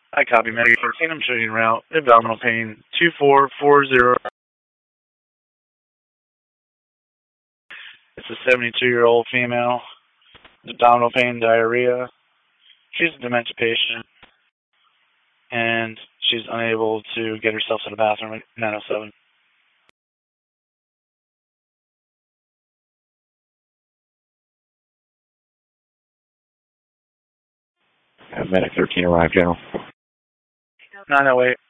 I copy Medic 13. I'm showing you route. Abdominal pain 2440. It's a 72-year-old female. Abdominal pain, diarrhea. She's a dementia patient, and she's unable to get herself to the bathroom at 907. Medic 13 arrived, General. 908.